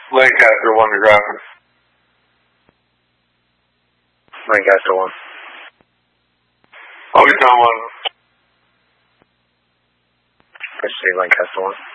Lancaster 1 to ground. Lancaster 1. Always on 1. Proceed, Lancaster 1.